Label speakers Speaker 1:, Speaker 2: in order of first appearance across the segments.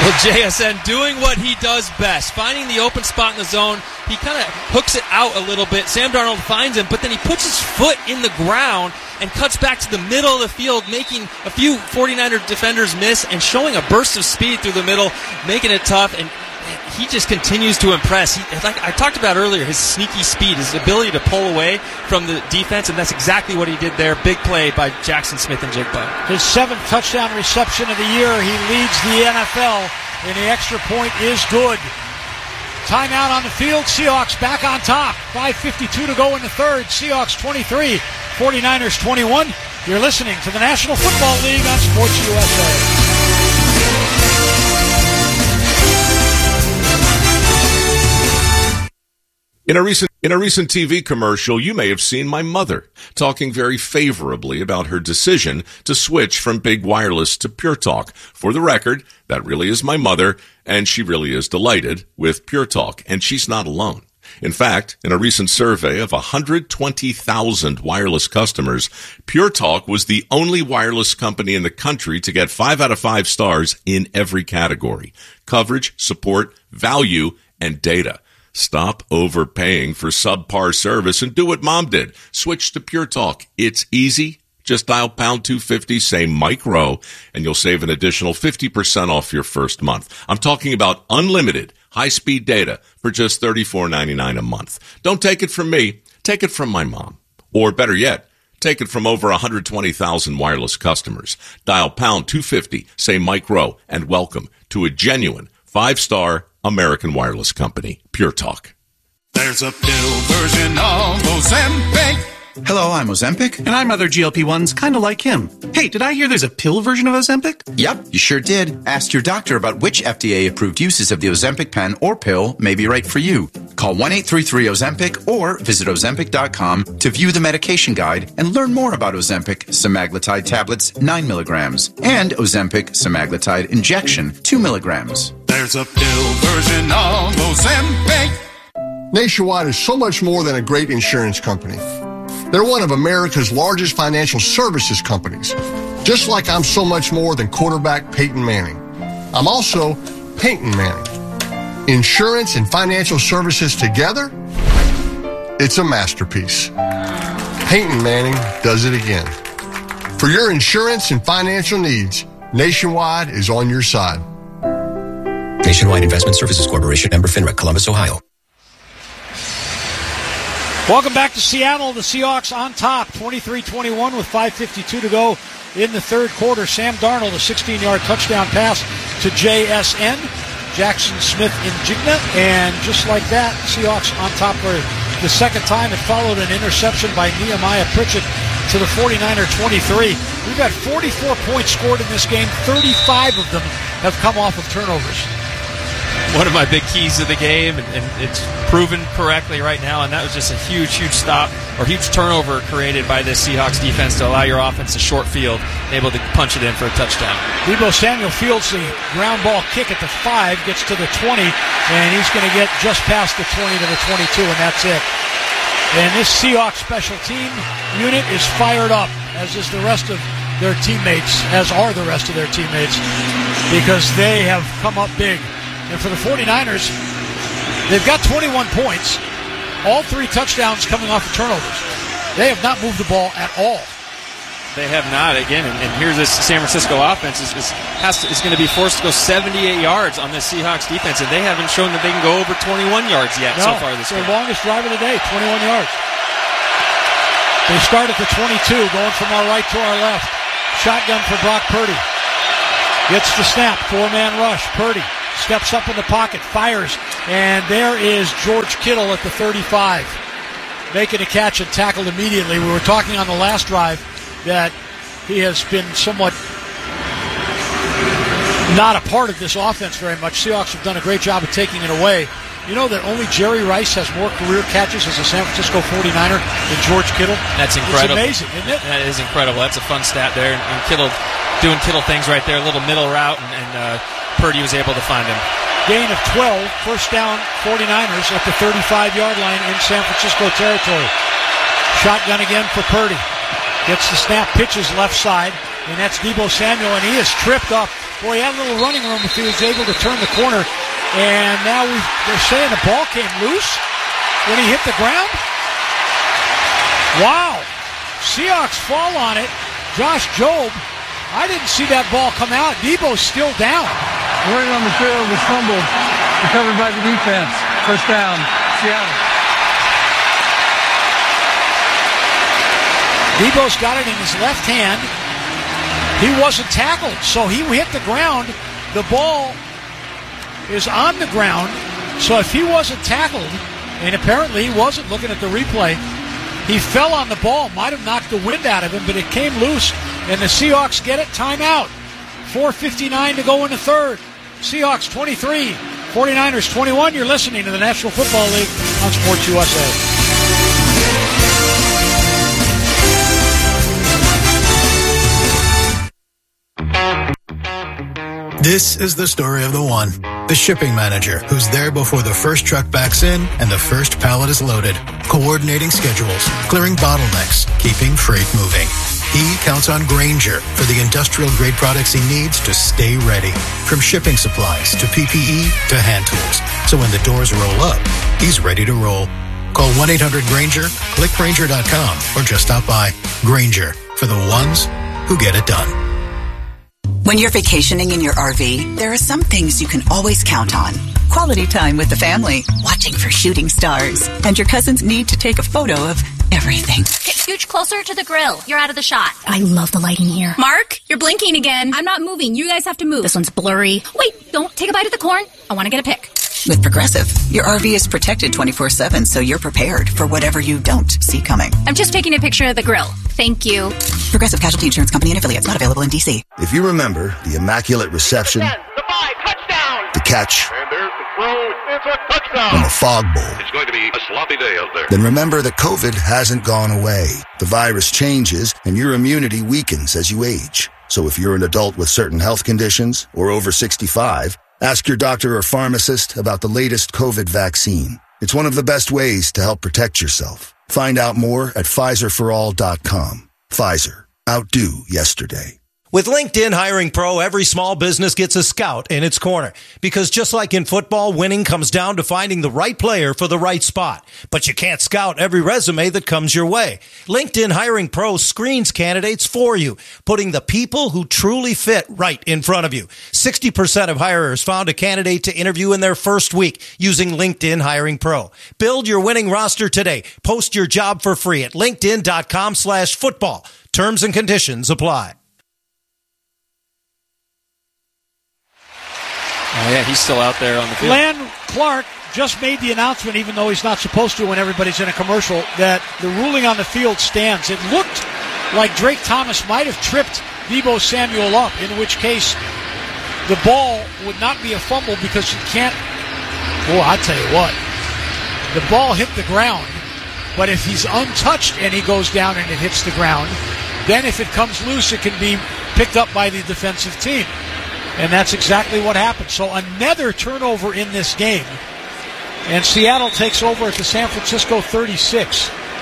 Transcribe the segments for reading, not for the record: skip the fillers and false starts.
Speaker 1: Well, JSN doing what he does best, finding the open spot in the zone. He kind of hooks it out a little bit. Sam Darnold finds him, but then he puts his foot in the ground and cuts back to the middle of the field, making a few 49er defenders miss and showing a burst of speed through the middle, making it tough. And he just continues to impress. Like I talked about earlier, his sneaky speed, his ability to pull away from the defense, and that's exactly what he did there. Big play by Jackson Smith-Njigba.
Speaker 2: His 7th touchdown reception of the year. He leads the NFL, and the extra point is good. Timeout on the field. Seahawks back on top. 5:52 to go in the third. Seahawks 23, 49ers 21. You're listening to the National Football League on Sports USA.
Speaker 3: In a recent TV commercial, you may have seen my mother talking very favorably about her decision to switch from big wireless to Pure Talk. For the record, that really is my mother, and she really is delighted with Pure Talk, and she's not alone. In fact, in a recent survey of 120,000 wireless customers, Pure Talk was the only wireless company in the country to get 5 out of 5 stars in every category: coverage, support, value, and data. Stop overpaying for subpar service and do what Mom did. Switch to Pure Talk. It's easy. Just dial pound 250, say Mike Rowe, and you'll save an additional 50% off your first month. I'm talking about unlimited high-speed data for just $34.99 a month. Don't take it from me. Take it from my mom. Or better yet, take it from over 120,000 wireless customers. Dial pound 250, say Mike Rowe, and welcome to a genuine 5-star American wireless company, Pure Talk.
Speaker 4: There's a pill version of Ozempic.
Speaker 5: Hello, I'm Ozempic.
Speaker 6: And I'm other GLP-1s, kind of like him. Hey, did I hear there's a pill version of Ozempic?
Speaker 5: Yep, you sure did. Ask your doctor about which FDA-approved uses of the Ozempic pen or pill may be right for you. Call 1-833-OZEMPIC or visit Ozempic.com to view the medication guide and learn more about Ozempic semaglutide tablets 9 milligrams and Ozempic semaglutide injection 2 milligrams.
Speaker 4: There's a pill version of Ozempic.
Speaker 7: Nationwide is so much more than a great insurance company. They're one of America's largest financial services companies, just like I'm so much more than quarterback Peyton Manning. I'm also Peyton Manning. Insurance and financial services together, it's a masterpiece. Peyton Manning does it again. For your insurance and financial needs, Nationwide is on your side.
Speaker 8: Nationwide Investment Services Corporation, member FINRA, Columbus, Ohio.
Speaker 2: Welcome back to Seattle. The Seahawks on top, 23-21 with 5:52 to go in the third quarter. Sam Darnold, a 16-yard touchdown pass to JSN, Jackson Smith-Njigba, and just like that, Seahawks on top for the second time. It followed an interception by Nehemiah Pritchett to the 49er 23. We've got 44 points scored in this game. 35 of them have come off of turnovers.
Speaker 1: One of my big keys to the game, and it's proven correctly right now, and that was just a huge stop or huge turnover created by this Seahawks defense to allow your offense to short field, able to punch it in for a touchdown.
Speaker 2: Deebo Samuel fields the ground ball kick at the 5, gets to the 20, and he's going to get just past the 20 to the 22, and that's it. And this Seahawks special team unit is fired up, as is the rest of their teammates, as are the rest of their teammates, because they have come up big. And for the 49ers, they've got 21 points, all 3 touchdowns coming off of turnovers. They have not moved the ball at all.
Speaker 1: They have not, again, and here's this San Francisco offense is going to be forced to go 78 yards on this Seahawks defense, and they haven't shown that they can go over 21 yards yet so far this game.
Speaker 2: Their longest drive of the day, 21 yards. They start at the 22, going from our right to our left. Shotgun for Brock Purdy. Gets the snap, 4-man rush. Purdy steps up in the pocket, fires, and there is George Kittle at the 35. Making a catch and tackled immediately. We were talking on the last drive that he has been somewhat not a part of this offense very much. Seahawks have done a great job of taking it away. You know that only Jerry Rice has more career catches as a San Francisco 49er than George Kittle?
Speaker 1: That's incredible.
Speaker 2: It's amazing, isn't it?
Speaker 1: That is incredible. That's a fun stat there. And Kittle doing Kittle things right there, a little middle route, and Purdy was able to find him.
Speaker 2: Gain of 12, first down 49ers at the 35-yard line in San Francisco territory. Shotgun again for Purdy. Gets the snap, pitches left side, and that's Deebo Samuel, and he is tripped up Boy, he had a little running room if he was able to turn the corner. And now they're saying the ball came loose when he hit the ground. Wow. Seahawks fall on it. Josh Jobe, I didn't see that ball come out. Debo's still down.
Speaker 9: Right on the trail was fumbled, recovered by the defense. First down, Seattle.
Speaker 2: Debo's got it in his left hand. He wasn't tackled, so he hit the ground. The ball is on the ground, so if he wasn't tackled, and apparently he wasn't looking at the replay, he fell on the ball, might have knocked the wind out of him, but it came loose, and the Seahawks get it. Timeout. 4:59 to go in the third. Seahawks 23, 49ers 21. You're listening to the National Football League on Sports USA.
Speaker 10: This is the story of the one. The shipping manager who's there before the first truck backs in and the first pallet is loaded, coordinating schedules, clearing bottlenecks, keeping freight moving. He counts on Grainger for the industrial-grade products he needs to stay ready. From shipping supplies to PPE to hand tools. So when the doors roll up, he's ready to roll. Call 1-800-GRAINGER, click Grainger.com, or just stop by. Grainger, for the ones who get it done.
Speaker 11: When you're vacationing in your RV, there are some things you can always count on. Quality time with the family, watching for shooting stars, and your cousin's need to take a photo of everything.
Speaker 12: Scooch closer to the grill. You're out of the shot.
Speaker 13: I love the lighting here.
Speaker 12: Mark, you're blinking again. I'm not moving. You guys have to move.
Speaker 13: This one's blurry.
Speaker 12: Wait, don't take a bite of the corn. I want to get a pic.
Speaker 11: With Progressive, your RV is protected 24/7, so you're prepared for whatever you don't see coming.
Speaker 12: I'm just taking a picture of the grill. Thank you.
Speaker 11: Progressive Casualty Insurance Company and affiliates, not available in D.C.
Speaker 14: If you remember the immaculate reception,
Speaker 15: the 5, touchdown,
Speaker 14: the catch,
Speaker 15: and there's the throw, it's a touchdown,
Speaker 14: and the fog bowl,
Speaker 15: it's going to be a sloppy day out there.
Speaker 14: Then remember that COVID hasn't gone away. The virus changes, and your immunity weakens as you age. So if you're an adult with certain health conditions or over 65, ask your doctor or pharmacist about the latest COVID vaccine. It's one of the best ways to help protect yourself. Find out more at PfizerForAll.com. Pfizer. Outdo yesterday.
Speaker 16: With LinkedIn Hiring Pro, every small business gets a scout in its corner. Because just like in football, winning comes down to finding the right player for the right spot. But you can't scout every resume that comes your way. LinkedIn Hiring Pro screens candidates for you, putting the people who truly fit right in front of you. 60% of hirers found a candidate to interview in their first week using LinkedIn Hiring Pro. Build your winning roster today. Post your job for free at linkedin.com/football. Terms and conditions apply.
Speaker 1: Oh, yeah, he's still out there on the field.
Speaker 2: Glenn Clark just made the announcement, even though he's not supposed to when everybody's in a commercial, that the ruling on the field stands. It looked like Drake Thomas might have tripped Deebo Samuel up, in which case the ball would not be a fumble because you can't. Oh, I'll tell you what. The ball hit the ground, but if he's untouched and he goes down and it hits the ground, then if it comes loose, it can be picked up by the defensive team. And that's exactly what happened. So another turnover in this game. And Seattle takes over at the San Francisco 36.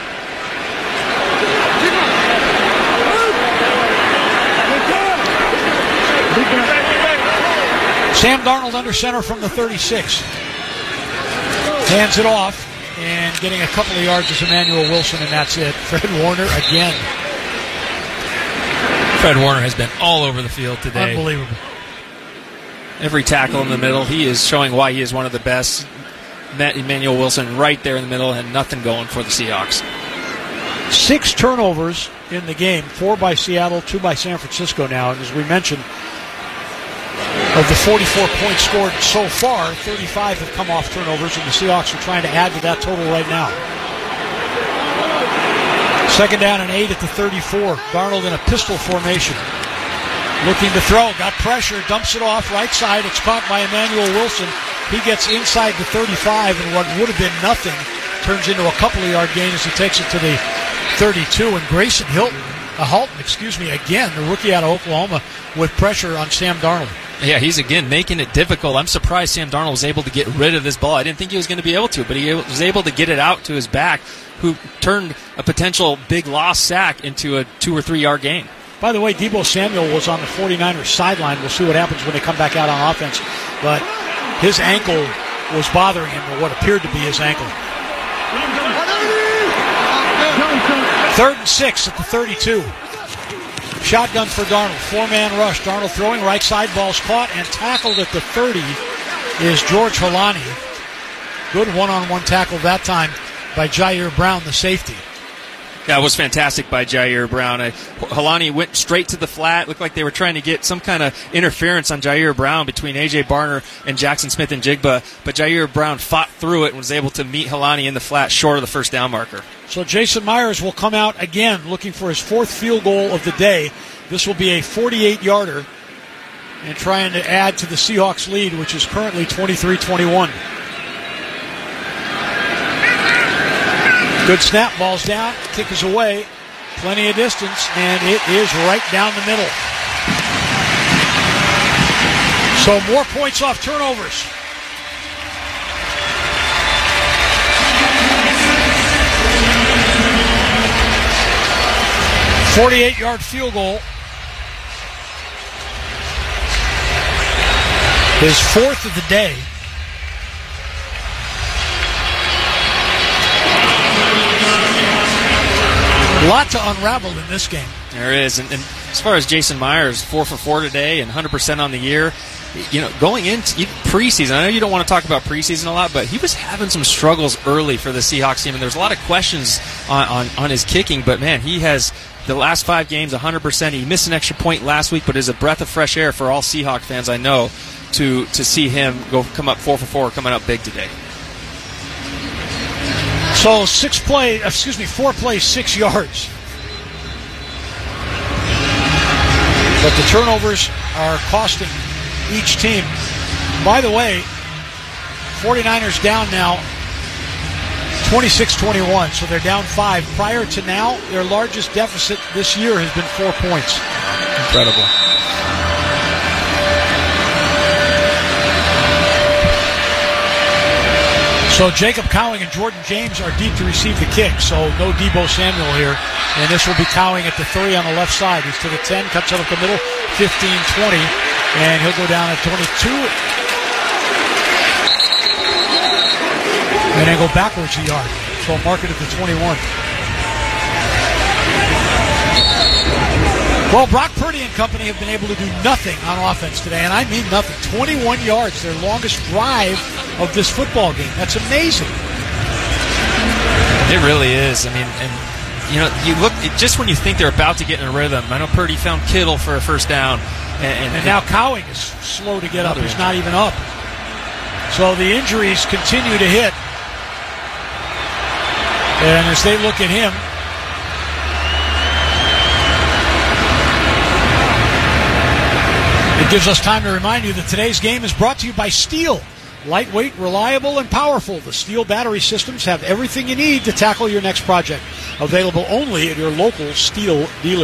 Speaker 2: Sam Darnold under center from the 36. Hands it off. And getting a couple of yards is Emmanuel Wilson, and that's it. Fred Warner again.
Speaker 1: Fred Warner has been all over the field today.
Speaker 2: Unbelievable.
Speaker 1: Every tackle in the middle. He is showing why he is one of the best. Emmanuel Wilson right there in the middle, and nothing going for the Seahawks.
Speaker 2: 6 turnovers in the game, 4 by Seattle, 2 by San Francisco now. And as we mentioned, of the 44 points scored so far, 35 have come off turnovers, and the Seahawks are trying to add to that total right now. 2nd down and 8 at the 34. Darnold in a pistol formation. Looking to throw, got pressure, dumps it off right side. It's caught by Emmanuel Wilson. He gets inside the 35, and what would have been nothing turns into a couple of yard gain as he takes it to the 32. And Grayson Halton, again, the rookie out of Oklahoma, with pressure on Sam Darnold.
Speaker 1: Yeah, he's again making it difficult. I'm surprised Sam Darnold was able to get rid of this ball. I didn't think he was going to be able to, but he was able to get it out to his back, who turned a potential big loss sack into a 2 or 3 yard gain.
Speaker 2: By the way, Deebo Samuel was on the 49ers sideline. We'll see what happens when they come back out on offense. But his ankle was bothering him, or what appeared to be his ankle. 3rd and 6 at the 32. Shotgun for Darnold. 4-man rush. Darnold throwing right side. Ball's caught and tackled at the 30 is George Holani. Good one-on-one tackle that time by Jair Brown, the safety.
Speaker 1: Yeah, it was fantastic by Jair Brown. Holani went straight to the flat. Looked like they were trying to get some kind of interference on Jair Brown between A.J. Barner and Jackson Smith and Jigba. But Jair Brown fought through it and was able to meet Holani in the flat short of the first down marker.
Speaker 2: So Jason Myers will come out again looking for his 4th field goal of the day. This will be a 48-yarder and trying to add to the Seahawks lead, which is currently 23-21. Good snap, ball's down, kick is away, plenty of distance, and it is right down the middle. So more points off turnovers. .48-yard field goal. His 4th of the day. A lot to unravel in this game.
Speaker 1: There is. And as far as Jason Myers, 4 for 4 today and 100% on the year, going into preseason, I know you don't want to talk about preseason a lot, but he was having some struggles early for the Seahawks team, and there's a lot of questions on his kicking, but man, he has the last 5 games 100%. He missed an extra point last week, but is a breath of fresh air for all Seahawk fans, I know, to see him come up 4 for 4, coming up big today.
Speaker 2: So 4 plays, 6 yards. But the turnovers are costing each team. By the way, 49ers down now 26-21, so they're down 5. Prior to now, their largest deficit this year has been 4 points.
Speaker 1: Incredible.
Speaker 2: So Jacob Cowing and Jordan James are deep to receive the kick, so no Deebo Samuel here. And this will be Cowing at the 3 on the left side. He's to the 10, cuts out up the middle, 15-20, and he'll go down at 22. And then go backwards a yard. So mark it at the 21. Well, Brock Purdy and company have been able to do nothing on offense today, and I mean nothing. 21 yards, their longest drive of this football game. That's amazing.
Speaker 1: It really is. I mean, and you look just when you think they're about to get in a rhythm. I know Purdy found Kittle for a first down, and
Speaker 2: now Cowing is slow to get up. He's not even up. So the injuries continue to hit, and as they look at him. It gives us time to remind you that today's game is brought to you by Steel. Lightweight, reliable, and powerful. The Steel battery systems have everything you need to tackle your next project. Available only at your local Steel dealer.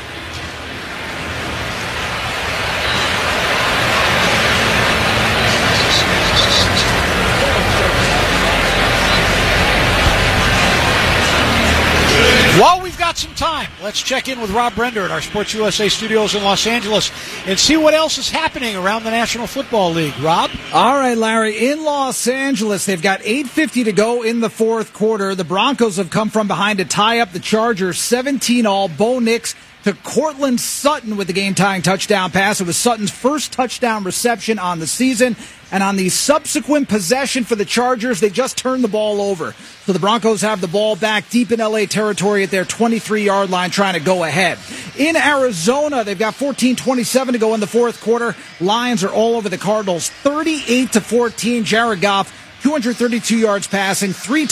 Speaker 2: While we've got some time, let's check in with Rob Brender at our Sports USA studios in Los Angeles and see what else is happening around the National Football League. Rob?
Speaker 17: All right, Larry. In Los Angeles, they've got 8:50 to go in the fourth quarter. The Broncos have come from behind to tie up the Chargers 17-all. Bo Nix to Cortland Sutton with the game-tying touchdown pass. It was Sutton's first touchdown reception on the season. And on the subsequent possession for the Chargers, they just turned the ball over. So the Broncos have the ball back deep in L.A. territory at their 23-yard line trying to go ahead. In Arizona, they've got 14:27 to go in the fourth quarter. Lions are all over the Cardinals, 38-14. Jared Goff, 232 yards passing, 3